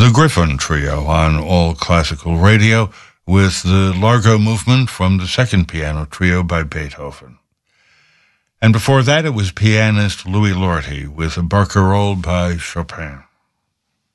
The Griffin Trio on All Classical Radio with the Largo Movement from the Second Piano Trio by Beethoven. And before that, it was pianist Louis Lorty with a Barcarolle by Chopin.